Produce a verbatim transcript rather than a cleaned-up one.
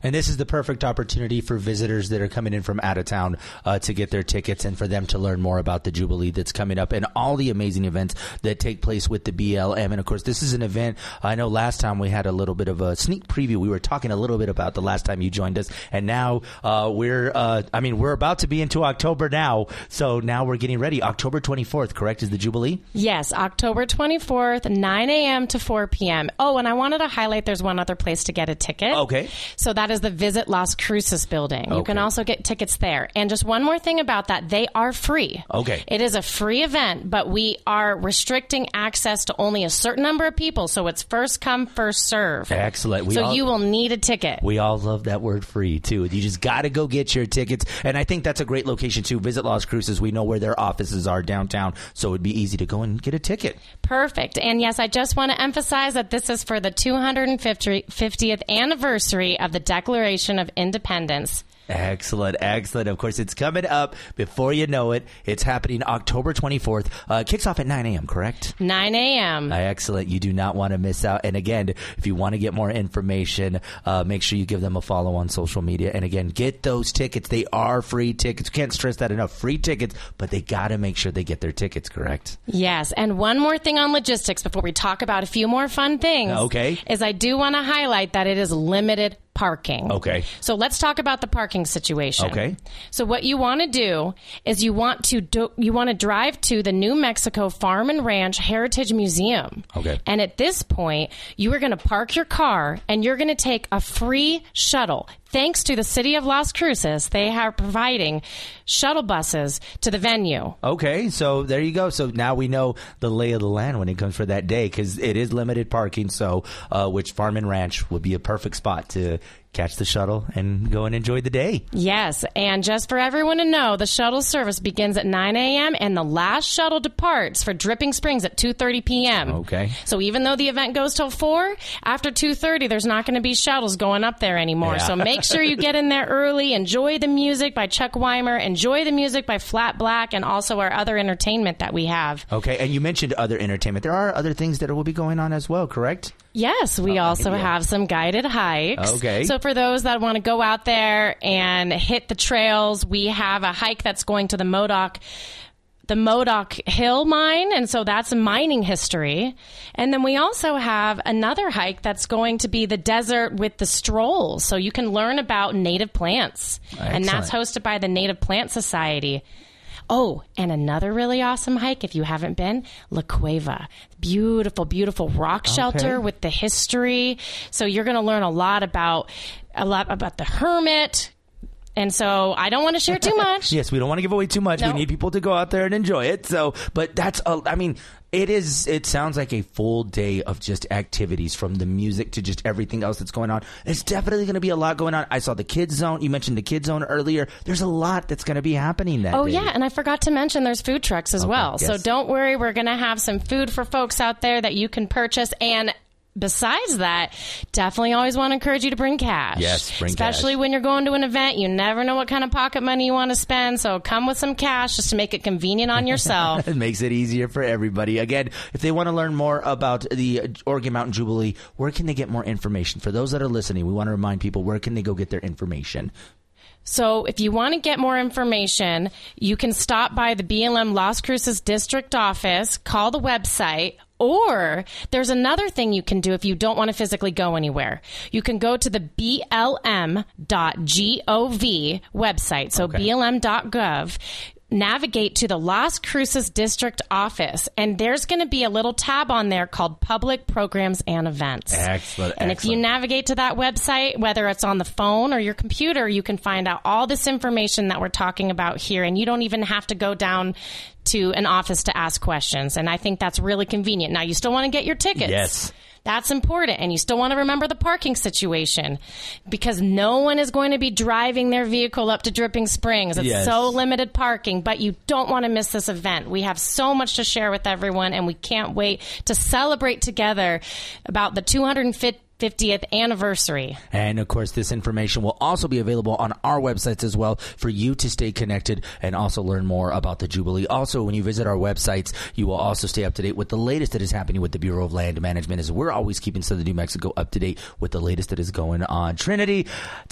And this is the perfect opportunity for visitors that are coming in from out of town uh, to get their tickets and for them to learn more about the Jubilee that's coming up and all the amazing events that take place with the B L M. And, of course, this is an event. I know last time we had a little bit of a sneak preview. We were talking a little bit about the last time you joined us. And now uh, we're, uh, I mean, we're about to be into October now. So now we're getting ready. October twenty-fourth, correct, is the Jubilee? Yes, October twenty-fourth, nine a.m. to four p.m. Oh, and I wanted to highlight there's one other place to get a ticket. Okay. So that is the Visit Las Cruces building. Okay. You can also get tickets there. And just one more thing about that, they are free. Okay. It is a free event, but we are restricting access to only a certain number of people. So it's first come, first serve. Excellent. We so all, you will need a ticket. We all love that word free, too. You just got to go get your tickets. And I think that's a great location, too. Visit Las Cruces. We know where their offices are downtown, so it'd be easy to go and get a ticket. Perfect. And yes, I just want to emphasize that this is for the two hundred fiftieth anniversary of the Declaration of Independence. Excellent, excellent. Of course, it's coming up before you know it. It's happening October twenty-fourth. Uh, it kicks off at nine a.m., correct? nine a.m. Uh, excellent. You do not want to miss out. And again, if you want to get more information, uh, make sure you give them a follow on social media. And again, get those tickets. They are free tickets. Can't stress that enough. Free tickets, but they got to make sure they get their tickets, correct? Yes. And one more thing on logistics before we talk about a few more fun things. Okay. Is I do want to highlight that it is limited parking. Okay. So let's talk about the parking situation. Okay. So what you want to do is you want to do, you want to drive to the New Mexico Farm and Ranch Heritage Museum. Okay. And at this point, you are going to park your car and you're going to take a free shuttle. Thanks to the city of Las Cruces, they are providing shuttle buses to the venue. Okay, so there you go. So now we know the lay of the land when it comes for that day, because it is limited parking. So, uh, which Farm and Ranch would be a perfect spot to catch the shuttle and go and enjoy the day. Yes, and just for everyone to know, the shuttle service begins at nine a.m. and the last shuttle departs for Dripping Springs at two thirty p.m. Okay. So even though the event goes till four, after two thirty, there's not going to be shuttles going up there anymore. Yeah. So make sure you get in there early. Enjoy the music by Chuck Weimer. Enjoy the music by Flat Black and also our other entertainment that we have. Okay, and you mentioned other entertainment. There are other things that will be going on as well, correct? Yes, we oh, also yeah. have some guided hikes. Okay. So for those that want to go out there and hit the trails, we have a hike that's going to the Modoc the Modoc Hill mine, and so that's mining history. And then we also have another hike that's going to be the Desert with the Strolls, so you can learn about native plants. Excellent. And that's hosted by the Native Plant Society. Oh, and another really awesome hike, if you haven't been, La Cueva. Beautiful, beautiful rock shelter Okay. with the history. So you're going to learn a lot about a lot about the hermit. And so I don't want to share too much. Yes, we don't want to give away too much. No. We need people to go out there and enjoy it. So, but that's, a, I mean, it is, it sounds like a full day of just activities, from the music to just everything else that's going on. There's definitely going to be a lot going on. I saw the kids zone. You mentioned the kids zone earlier. There's a lot that's going to be happening that Oh, day. yeah. And I forgot to mention there's food trucks as Okay, well. So yes. don't worry. We're going to have some food for folks out there that you can purchase. And besides that, definitely always want to encourage you to bring cash. Yes, bring Especially cash. when you're going to an event. You never know what kind of pocket money you want to spend. So come with some cash just to make it convenient on yourself. It makes it easier for everybody. Again, if they want to learn more about the Oregon Mountain Jubilee, where can they get more information? For those that are listening, we want to remind people, where can they go get their information? So if you want to get more information, you can stop by the B L M Las Cruces district office, call the website, or there's another thing you can do if you don't want to physically go anywhere. You can go to the B L M dot gov website, so Okay. B L M dot gov. Navigate to the Las Cruces district office, and there's going to be a little tab on there called Public Programs and Events. Excellent. And if you excellent. navigate to that website, whether it's on the phone or your computer, you can find out all this information that we're talking about here, and you don't even have to go down to an office to ask questions. And I think that's really convenient. Now, you still want to get your tickets. Yes. That's important. And you still want to remember the parking situation, because no one is going to be driving their vehicle up to Dripping Springs. It's Yes. so limited parking, but you don't want to miss this event. We have so much to share with everyone, and we can't wait to celebrate together about the two hundred fiftieth anniversary. And of course, this information will also be available on our websites as well for you to stay connected and also learn more about the Jubilee. Also, when you visit our websites, you will also stay up to date with the latest that is happening with the Bureau of Land Management, as we're always keeping Southern New Mexico up to date with the latest that is going on. Trinity,